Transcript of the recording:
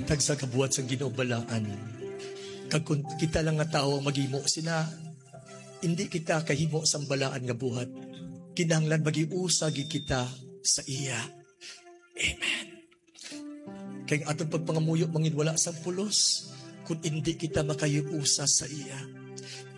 Matag sa kabuhat sa ginaubalaan. Kag kung kita lang nga tao ang maghimo sina, hindi kita kahimo sa balaan nga buhat. Kinahanglan magiusa gid kita sa iya. Amen. Kaya atong pagpangamuyo mangin wala sa pulos kung hindi kita makayuusa sa iya.